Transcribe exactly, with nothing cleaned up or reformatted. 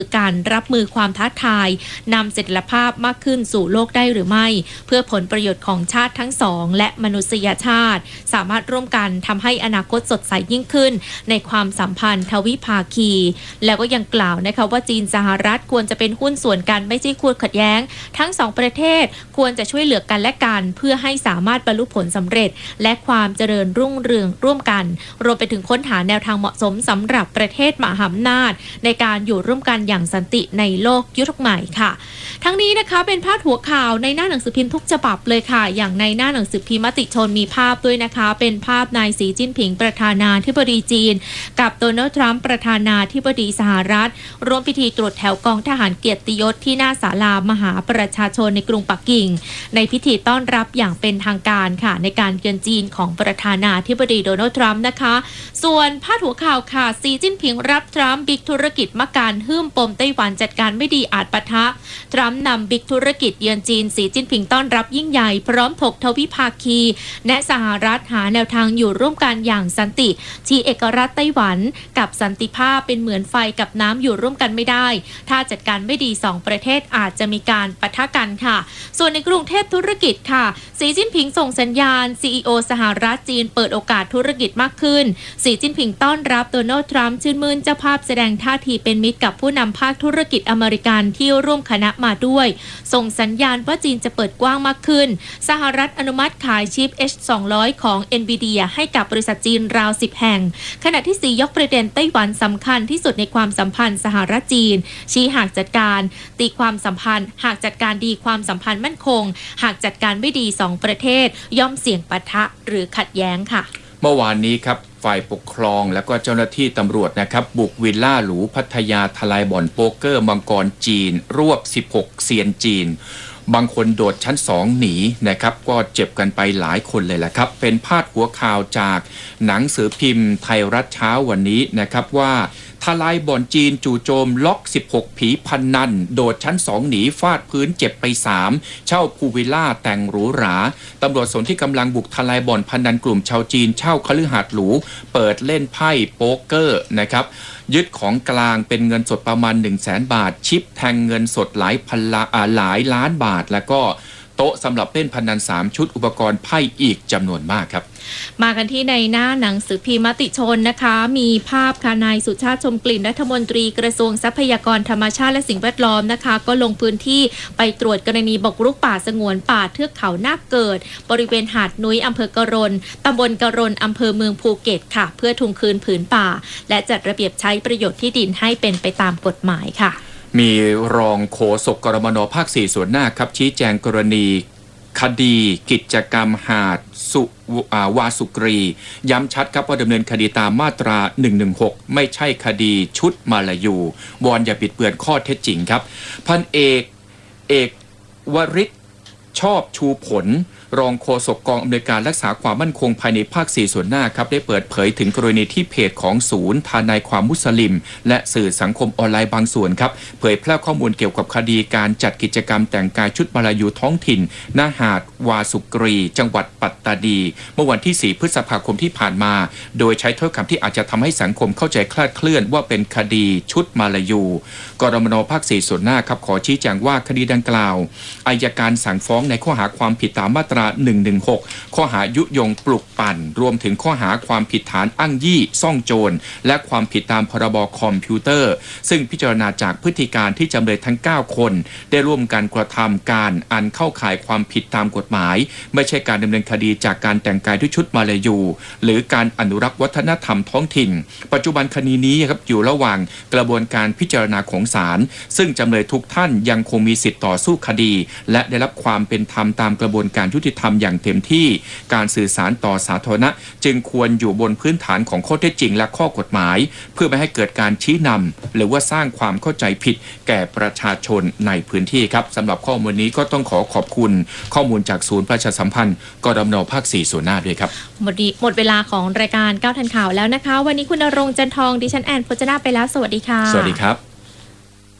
การรับมือความท้าทายนำเสถียรภาพมากขึ้นสู่โลกได้หรือไม่เพื่อผลประโยชน์ของชาติทั้งสองและมนุษยชาติสามารถร่วมกันทำให้อนาคตสดใสยิ่งขึ้นในความสัมพันธ์ทวิภาคีแล้วก็ยังกล่าวนะคะว่าจีนสหรัฐควรจะเป็นหุ้นส่วนกันไม่ใช่คู่ขัดแย้งทั้งสองประเทศควรจะช่วยเหลือกันและกันเพื่อให้สามารถบรรลุผลสำเร็จและความเจริญรุ่งเรืองร่วมกันรวมไปถึงค้นหาแนวทางเหมาะสมสำหรับประเทศมหาอำนาจในการอยู่ร่วมกันอย่างสันติในโลกยุคใหม่ค่ะทั้งนี้นะคะเป็นพาดหัวข่าวในหน้าหนังสือพิมพ์ทุกฉบับเลยค่ะอย่างในหน้าหนังสือพิมพ์มติชนมีภาพด้วยนะคะเป็นภาพนายสีจิ้นผิงประธานาธิบดีจีนกับโดนัลด์ทรัมป์ประธานาธิบดีสหรัฐร่วมพิธีตรวจแถวกองทหารเกียรติยศที่หน้าศาลามหาประชาชนในกรุงปักกิ่งในพิธีต้อนรับอย่างเป็นทางการค่ะในการเยือนจีนของประธานาธิบดีโดนัลด์ทรัมป์นะคะส่วนพาดหัวข่าวค่ะสีจิ้นผิงรับทรัมป์บิ๊กธุรกิจมะการหื้มปมไต้หวันจัดการไม่ดีอาจปะทะทรัมป์นำบิ๊กธุรกิจเยือนจีนสีจิ้นผิงต้อนรับยิ่งใหญ่พร้อมถกทวิภาคีแนะสหรัฐหาแนวทางอยู่ร่วมกันอย่างสันติที่เอกราชไต้หวันกับสันติภาพเป็นเหมือนไฟกับน้ำอยู่ร่วมกันไม่ได้ถ้าจัดการไม่ดีสองประเทศอาจจะมีการปะทะกันค่ะส่วนในกรุงเทพธุรกิจค่ะสีจิ้นผิงส่งสัญญาณ ซี อี โอ สหรัฐจีนเปิดโอกาสธุรกิจมากขึ้นสีจิ้นผิงต้อนรับโดนัลด์ทรัมป์ชื่นมื่นเจ้าภาพแสดงท่าทีเป็นมิตรกับผู้นำภาคธุรกิจอเมริกันที่ร่วมคณะมาด้วยส่งสัญญาณว่าจีนจะเปิดกว้างมากขึ้นสหรัฐอนุมัติขายชิป เอช สองร้อย ของ เอ็นวีดี ให้กับบริษัทจีนราวสิบแห่งขณะที่สียกประเด็นไต้หวันสำคัญที่สุดในความสัมพันธ์สหรัฐจีนชี้หากจัดการตีความสัมพันธ์หากจัดการดีความสัมพันธ์มั่นคงหากจัดการไม่ดีสองประเทศย่อมเสี่ยงปะทะหรือขัดแย้งค่ะเมื่อวานนี้ครับฝ่ายปกครองและก็เจ้าหน้าที่ตำรวจนะครับบุกวิลล่าหรูพัทยาทลายบ่อนโป๊กเกอร์มังกรจีนรวบสิบหกเซียนจีนบางคนโดดชั้นสองหนีนะครับก็เจ็บกันไปหลายคนเลยแหละครับเป็นพาดหัวข่าวจากหนังสือพิมพ์ไทยรัฐเช้าวันนี้นะครับว่าทลายบ่อนจีนจู่โจมล็อกสิบหกผีพันนันโดดชั้นสองหนีฟาดพื้นเจ็บไปสามเช่าพูวิลล่าแต่งหรูหราตำรวจสนที่กำลังบุกทลายบ่อนพนันกลุ่มชาวจีนเช่าคฤหาสน์หรูเปิดเล่นไพ่โป๊กเกอร์นะครับยึดของกลางเป็นเงินสดประมาณ หนึ่งแสน บาทชิปแทงเงินสดหลายพันละหลายล้านบาทแล้วก็โต๊ะสำหรับเล่นพนันสามชุดอุปกรณ์ไพ่อีกจำนวนมากครับมากันที่ในหน้าหนังสือพิมพ์มติชนนะคะมีภาพค่ะนายสุชาติชมกลิ่นรัฐมนตรีกระทรวงทรัพยากรธรรมชาติและสิ่งแวดล้อมนะคะก็ลงพื้นที่ไปตรวจกรณีบุกรุกป่าสงวนป่าเทือกเขานาคเกิดบริเวณหาดนุ้ยอำเภอกะรนตำบลกะรนอำเภอเมืองภูเก็ตค่ะเพื่อทวงคืนผืนป่าและจัดระเบียบใช้ประโยชน์ที่ดินให้เป็นไปตามกฎหมายค่ะมีรองโฆษกกรมน.ภาคสี่ส่วนหน้าครับชี้แจงกรณีคดีกิจกรรมหาดสุวาสุกรีย้ำชัดครับว่าดำเนินคดีตามมาตราหนึ่งหนึ่งหกไม่ใช่คดีชุดมาลายูวอนอย่าปิดเบือนข้อเท็จจริงครับพันเอกเอกวริศชอบชูผลรองโฆษกกองอำนวยการรักษาความมั่นคงภายในภาคสี่ส่วนหน้าครับได้เปิดเผยถึงกรณีที่เพจของศูนย์ทนายความมุสลิมและสื่อสังคมออนไลน์บางส่วนครับเผยแพร่ข้อมูลเกี่ยวกับคดีการจัดกิจกรรมแต่งกายชุดมาลายูท้องถิ่นหน้าหาดวาสุกรีจังหวัดปัตตานีเมื่อวันที่สี่พฤษภาคมที่ผ่านมาโดยใช้ถ้อยคำที่อาจจะทำให้สังคมเข้าใจคลาดเคลื่อนว่าเป็นคดีชุดมาลายูกรมน.ภาคสี่ส่วนหน้าครับขอชี้แจงว่าคดีดังกล่าวอัยการสั่งฟ้องในข้อหาความผิดตามมาตราหนึ่งหนึ่งหกข้อหายุยงปลุกปั่นรวมถึงข้อหาความผิดฐานอ้างยี่ซ่องโจรและความผิดตามพรบคอมพิวเตอร์ซึ่งพิจารณาจากพฤติการที่จำเลยทั้งเก้าคนได้ร่วมกันกระทำการอันเข้าข่ายความผิดตามกฎหมายไม่ใช่การดำเนินคดีจากการแต่งกายด้วยชุดมาลายูหรือการอนุรักษ์วัฒนธรรมท้องถิ่นปัจจุบันคดีนี้ครับอยู่ระหว่างกระบวนการพิจารณาของศาลซึ่งจำเลยทุกท่านยังคงมีสิทธิต่อสู้คดีและได้รับความเป็นธรรมตามกระบวนการยุติธรรมอย่างเต็มที่การสื่อสารต่อสาธารณะจึงควรอยู่บนพื้นฐานของข้อเท็จจริงและข้อกฎหมายเพื่อไม่ให้เกิดการชี้นำหรือว่าสร้างความเข้าใจผิดแก่ประชาชนในพื้นที่ครับสำหรับข้อมูลนี้ก็ต้องขอขอบคุณข้อมูลจากศูนย์ประชาสัมพันธ์กรมน.ภาคสี่ส่วนหน้าด้วยครับหมดหมดเวลาของรายการเก้าทันข่าวแล้วนะคะวันนี้คุณณรงค์จันทองดิฉันแอนพจนาไปแล้วสวัสดีค่ะสวัสดีครับ